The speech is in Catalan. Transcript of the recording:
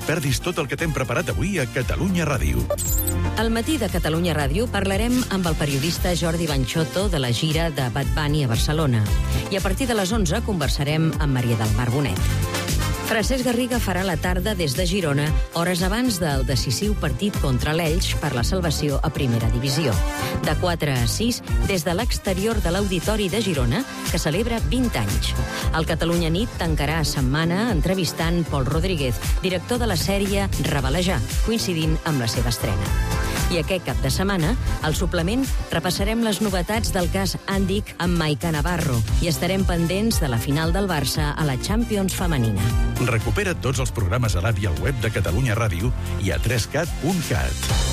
perdis tot el que t'hem preparat avui a Catalunya Ràdio. Al matí de Catalunya Ràdio parlarem amb el periodista Jordi Banxoto de la gira de Bad Bunny a Barcelona. I a partir de les 11 conversarem amb Maria del Mar Bonet. Francesc Garriga farà la tarda des de Girona, hores abans del decisiu partit contra l'Elx per la salvació a Primera Divisió. De 4 a 6, des de l'exterior de l'Auditori de Girona, que celebra 20 anys. El Catalunya Nit tancarà setmana entrevistant Pol Rodríguez, director de la sèrie Revelejar, coincidint amb la seva estrena. I aquest cap de setmana, al suplement, repassarem les novetats del cas Andic amb Maica Navarro i estarem pendents de la final del Barça a la Champions femenina. Recupera tots els programes a l'app i al web de Catalunya Ràdio i a 3cat.cat.